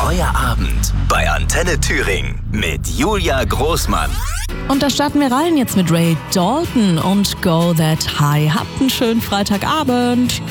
Euer Abend bei Antenne Thüringen mit Julia Großmann. Und da starten wir rein jetzt mit Ray Dalton und Go That High. Habt einen schönen Freitagabend.